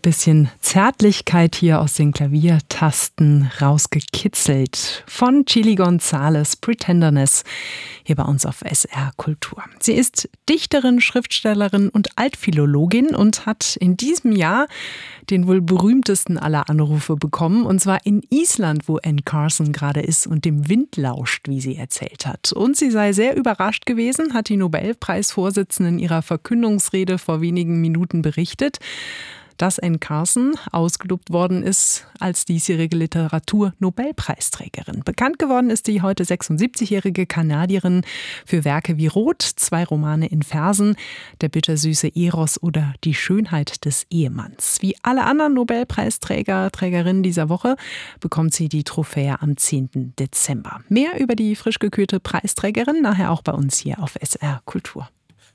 Bisschen Zärtlichkeit hier aus den Klaviertasten rausgekitzelt von Chili González, Pretenderness, hier bei uns auf SR Kultur. Sie ist Dichterin, Schriftstellerin und Altphilologin und hat in diesem Jahr den wohl berühmtesten aller Anrufe bekommen, und zwar in Island, wo Anne Carson gerade ist und dem Wind lauscht, wie sie erzählt hat. Und sie sei sehr überrascht gewesen, hat die Nobelpreisvorsitzende in ihrer Verkündungsrede vor wenigen Minuten berichtet, dass Anne Carson ausgelobt worden ist als diesjährige Literatur-Nobelpreisträgerin. Bekannt geworden ist die heute 76-jährige Kanadierin für Werke wie Rot, 2 Romane in Versen, Der bittersüße Eros oder Die Schönheit des Ehemanns. Wie alle anderen Nobelpreisträger, Trägerinnen dieser Woche bekommt sie die Trophäe am 10. Dezember. Mehr über die frisch gekürte Preisträgerin nachher auch bei uns hier auf SR Kultur.